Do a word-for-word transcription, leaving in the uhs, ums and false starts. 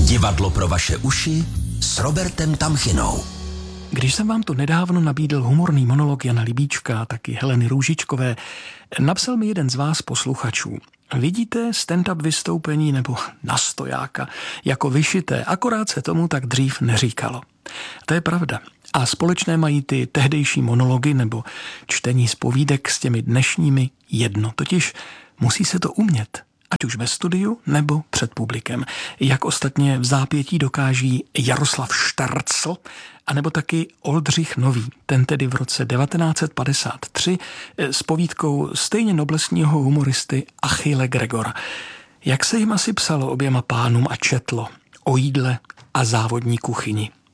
Divadlo pro vaše uši s Robertem Tamchinou. Když jsem vám tu nedávno nabídl humorný monolog Jana Libíčka, taky Heleny Růžičkové, napsal mi jeden z vás posluchačů. Vidíte stand-up vystoupení nebo na stojáka jako vyšité, akorát se tomu tak dřív neříkalo. To je pravda. A společné mají ty tehdejší monology nebo čtení zpovídek s těmi dnešními jedno. Totiž musí se to umět. Ať už ve studiu nebo před publikem. Jak ostatně v zápětí dokáží Jaroslav Štarcl, anebo taky Oldřich Nový, ten tedy v roce devatenáct set padesát tři s povídkou stejně noblesního humoristy Achille Gregora. Jak se jim asi psalo oběma pánům a četlo o jídle a závodní kuchyni.